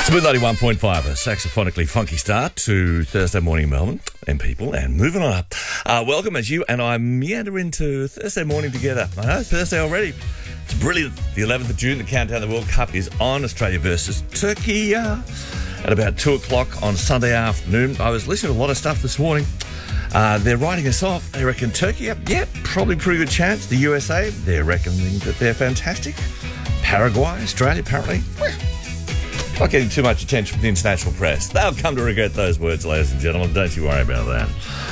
Smooth 91.5, a saxophonically funky start to Thursday morning in Melbourne and people, and moving on up. Welcome as you and I meander into Thursday morning together. I know, Thursday already. It's brilliant. The 11th of June, the countdown to the World Cup is on. Australia versus Turkey at about 2 o'clock on Sunday afternoon. I was listening to a lot of stuff this morning. They're writing us off. They reckon Turkey, probably pretty good chance. The USA, they're reckoning that they're fantastic. Paraguay, Australia, apparently, not getting too much attention from the international press. They'll come to regret those words, ladies and gentlemen. Don't you worry about that.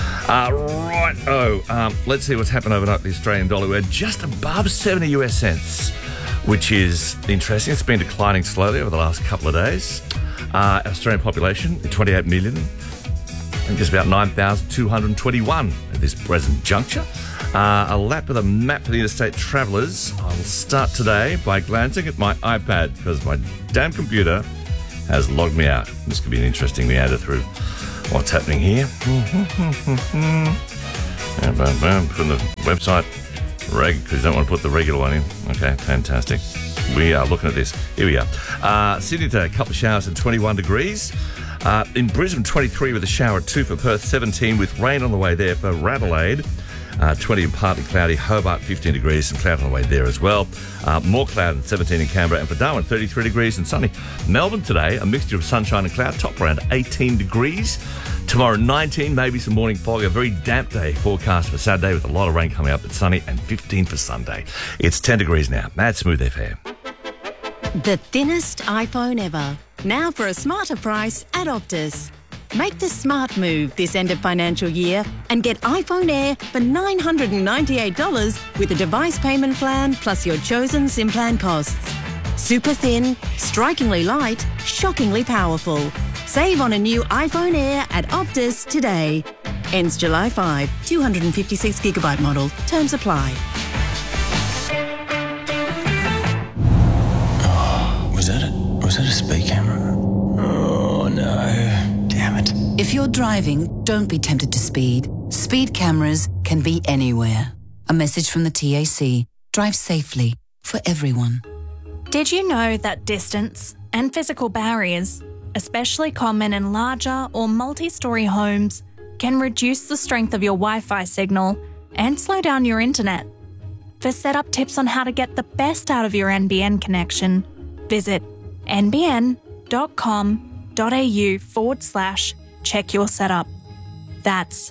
Let's see what's happened overnight with the Australian dollar. We're just above 70 US cents, which is interesting. It's been declining slowly over the last couple of days. Australian population, 28 million, and just about 9,221 at this present juncture. A lap of the map for the interstate travellers. I will start today by glancing at my iPad because my damn computer has logged me out. This could be an interesting meander through what's happening here. And put the website because you don't want to put the regular one in. Okay, fantastic. We are looking at this. Here we are. Sydney today, a couple of showers and 21 degrees. In Brisbane, 23 with a shower at 2 for Perth, 17 with rain on the way there for Adelaide. 20 and partly cloudy. Hobart, 15 degrees, some cloud on the way there as well. More cloud and 17 in Canberra, and for Darwin, 33 degrees and sunny. Melbourne today, a mixture of sunshine and cloud, top around 18 degrees. Tomorrow, 19, maybe some morning fog. A very damp day forecast for Saturday with a lot of rain coming up. It's sunny, and 15 for Sunday. It's 10 degrees now. Mad Smooth FM. The thinnest iPhone ever. Now for a smarter price at Optus. Make the smart move this end of financial year and get iPhone Air for $998 with a device payment plan plus your chosen SIM plan costs. Super thin, strikingly light, shockingly powerful. Save on a new iPhone Air at Optus today. Ends July 5, 256GB model. Terms apply. Was that a speed camera? Oh no. Damn it. If you're driving, don't be tempted to speed. Speed cameras can be anywhere. A message from the TAC. Drive safely for everyone. Did you know that distance and physical barriers, especially common in larger or multi-storey homes, can reduce the strength of your Wi-Fi signal and slow down your internet? For setup tips on how to get the best out of your NBN connection, visit nbn.com.au/check your setup. That's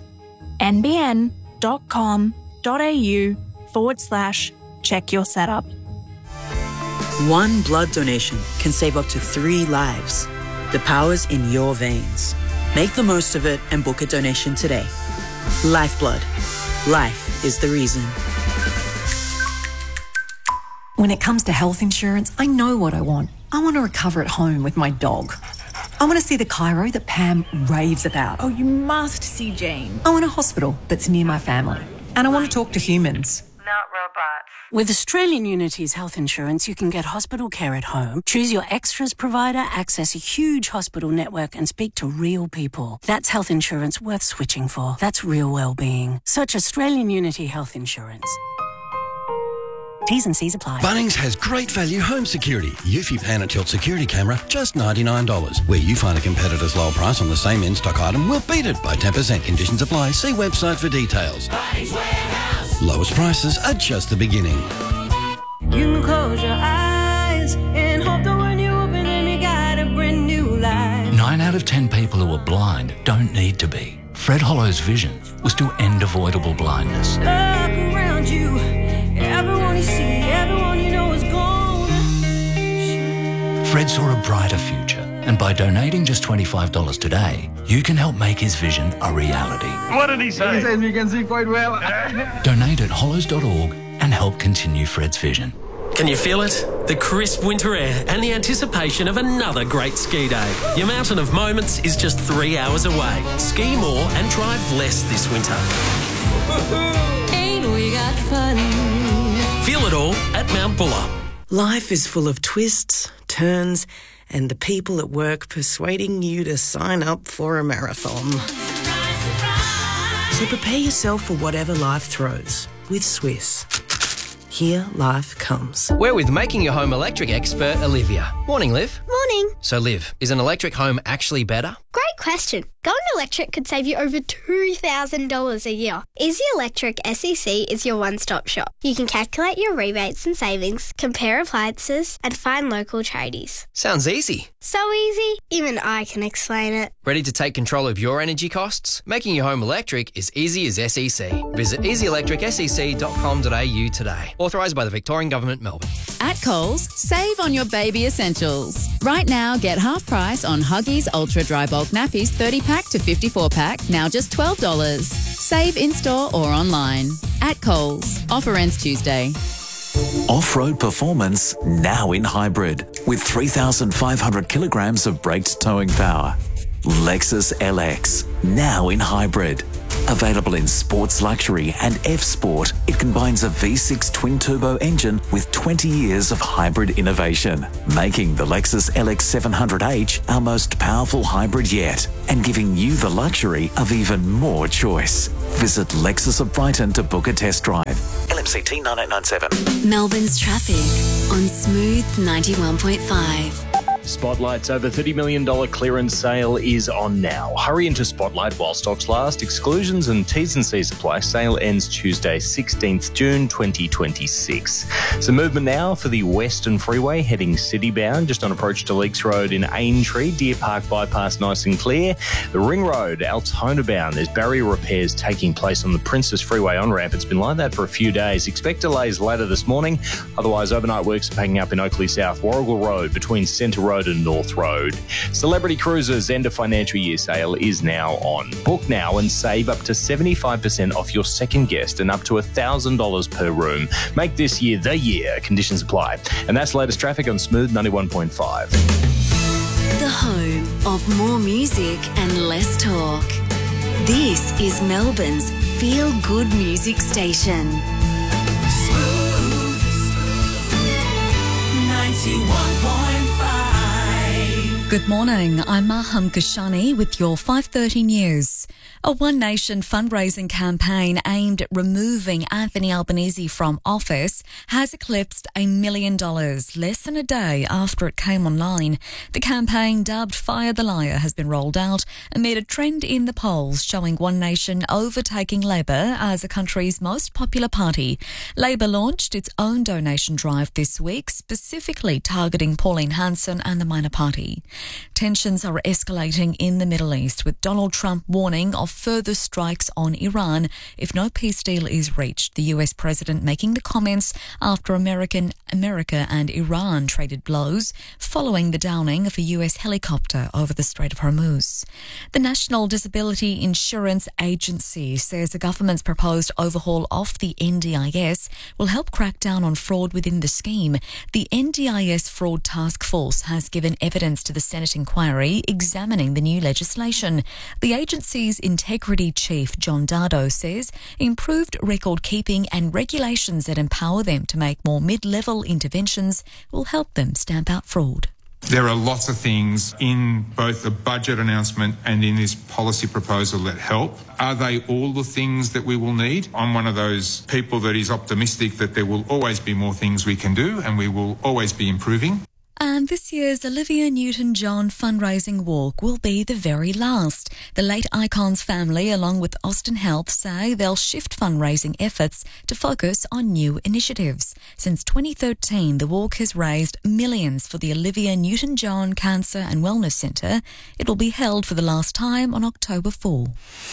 nbn.com.au/check your setup. One blood donation can save up to 3 lives. The power's in your veins. Make the most of it and book a donation today. Lifeblood. Life is the reason. When it comes to health insurance, I know what I want. I want to recover at home with my dog. I want to see the chiro that Pam raves about. Oh, you must see Jane. I want a hospital that's near my family. And I want to talk to humans. Not robots. With Australian Unity's health insurance, you can get hospital care at home, choose your extras provider, access a huge hospital network and speak to real people. That's health insurance worth switching for. That's real well-being. Search Australian Unity Health Insurance. T's and C's apply. Bunnings has great value home security. Eufy Pan and Tilt security camera, just $99. Where you find a competitor's low price on the same in-stock item, we'll beat it by 10%. Conditions apply. See website for details. Bunnings Warehouse. Lowest prices are just the beginning. You can close your eyes and hope that when you open them you got a brand new life. 9 out of 10 people who are blind don't need to be. Fred Hollow's vision was to end avoidable blindness. Look around you. Everyone you see, everyone you know is gone. Fred saw a brighter future, and by donating just $25 today, you can help make his vision a reality. What did he say? He says you can see quite well. Donate at hollows.org and help continue Fred's vision. Can you feel it? The crisp winter air and the anticipation of another great ski day. Your mountain of moments is just 3 hours away. Ski more and drive less this winter. Ain't we got fun? Feel it all at Mount Buller. Life is full of twists, turns, and the people at work persuading you to sign up for a marathon. So prepare yourself for whatever life throws with Swiss. here life comes. We're with Making Your Home Electric expert, Olivia. Morning, Liv. Morning. So, Liv, is an electric home actually better? Great question. Going electric could save you over $2,000 a year. Easy Electric SEC is your one-stop shop. You can calculate your rebates and savings, compare appliances, and find local tradies. Sounds easy. So easy, even I can explain it. Ready to take control of your energy costs? Making your home electric is easy as SEC. Visit easyelectricsec.com.au today. Authorised by the Victorian Government, Melbourne. At Coles, save on your baby essentials. Right now, get half price on Huggies Ultra Dry Bulk Nappies 30-pack to 54-pack, now just $12. Save in-store or online. At Coles. Offer ends Tuesday. Off-road performance now in hybrid with 3,500 kilograms of braked towing power. Lexus LX now in hybrid. Available in Sports Luxury and F-Sport, it combines a V6 twin-turbo engine with 20 years of hybrid innovation, making the Lexus LX 700H our most powerful hybrid yet and giving you the luxury of even more choice. Visit Lexus of Brighton to book a test drive. LMCT 9897. Melbourne's traffic on Smooth 91.5. Spotlight's over $30 million clearance sale is on now. Hurry into Spotlight while stocks last. Exclusions and T's and C's apply. Sale ends Tuesday, 16th June 2026. Some movement now for the Western Freeway heading city-bound, just on approach to Leaks Road in Aintree. Deer Park bypass nice and clear. The Ring Road, Altona bound. There's barrier repairs taking place on the Princess Freeway on-ramp. It's been like that for a few days. Expect delays later this morning. Otherwise, overnight works are picking up in Oakley South. Warrigal Road between Centre Road and North Road. Celebrity Cruises end of financial year sale is now on. Book now and save up to 75% off your second guest and up to $1,000 per room. Make this year the year. Conditions apply. And that's latest traffic on Smooth 91.5. The home of more music and less talk. This is Melbourne's feel-good music station. Smooth 91.5. Good morning, I'm Maham Kashani with your 5:30 news. A One Nation fundraising campaign aimed at removing Anthony Albanese from office has eclipsed $1 million less than a day after it came online. The campaign, dubbed Fire the Liar, has been rolled out amid a trend in the polls showing One Nation overtaking Labor as the country's most popular party. Labor launched its own donation drive this week, specifically targeting Pauline Hanson and the Minor Party. Tensions are escalating in the Middle East, with Donald Trump warning of further strikes on Iran if no peace deal is reached. The US president making the comments after America and Iran traded blows following the downing of a US helicopter over the Strait of Hormuz. The National Disability Insurance Agency says the government's proposed overhaul of the NDIS will help crack down on fraud within the scheme. The NDIS Fraud Task Force has given evidence to the Senate inquiry examining the new legislation. The agency's Integrity Chief, John Dardo, says improved record keeping and regulations that empower them to make more mid-level interventions will help them stamp out fraud. There are lots of things in both the budget announcement and in this policy proposal that help. Are they all the things that we will need? I'm one of those people that is optimistic that there will always be more things we can do and we will always be improving. And this year's Olivia Newton-John fundraising walk will be the very last. The late icon's family, along with Austin Health, say they'll shift fundraising efforts to focus on new initiatives. Since 2013, the walk has raised millions for the Olivia Newton-John Cancer and Wellness Centre. It will be held for the last time on October 4.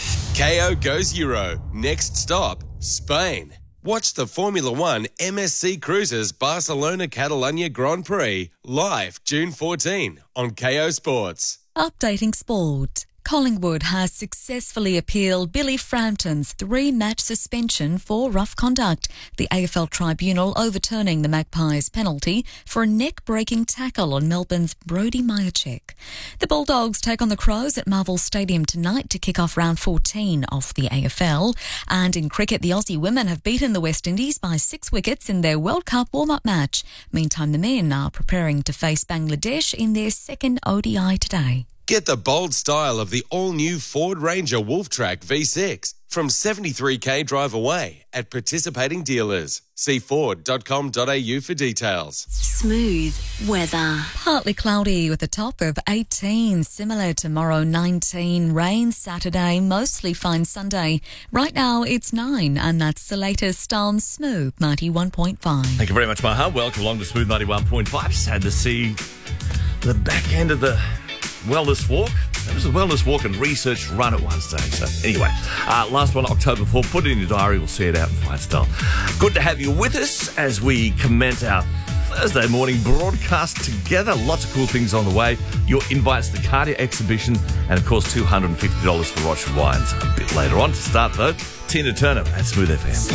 KO goes Euro. Next stop, Spain. Watch the Formula One MSC Cruises Barcelona Catalunya Grand Prix live June 14 on KO Sports. Updating sport. Collingwood has successfully appealed Billy Frampton's 3-match suspension for rough conduct, the AFL Tribunal overturning the Magpies' penalty for a neck-breaking tackle on Melbourne's Brodie Majacek. The Bulldogs take on the Crows at Marvel Stadium tonight to kick off round 14 of the AFL. And in cricket, the Aussie women have beaten the West Indies by 6 wickets in their World Cup warm-up match. Meantime, the men are preparing to face Bangladesh in their second ODI today. Get the bold style of the all-new Ford Ranger Wolftrack V6 from 73k drive away at participating dealers. See ford.com.au for details. Smooth weather. Partly cloudy with a top of 18. Similar tomorrow, 19. Rain Saturday, mostly fine Sunday. Right now it's 9, and that's the latest on Smooth 91.5. Thank you very much, Maha. Welcome along to Smooth 91.5. Sad to see the back end of the Wellness Walk. It was a Wellness Walk and research run at one stage. So anyway, last one, October 4. Put it in your diary. We'll see it out in fine style. Good to have you with us as we commence our Thursday morning broadcast together. Lots of cool things on the way. Your invites to the Cardia exhibition and, of course, $250 for Rochford Wines. A bit later on to start, though, Tina Turner at Smooth FM.